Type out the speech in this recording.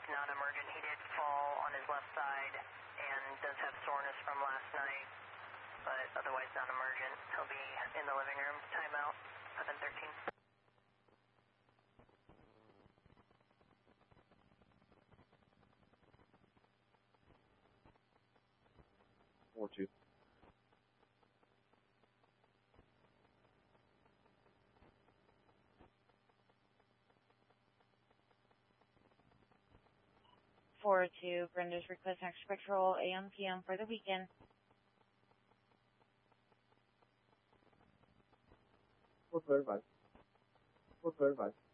non-emergent. He did fall on his left side and does have soreness from last night, but otherwise non-emergent. He'll be in the living room. Timeout, 7:13. 4-2. Brenda's request extra patrol AM PM for the weekend. 435.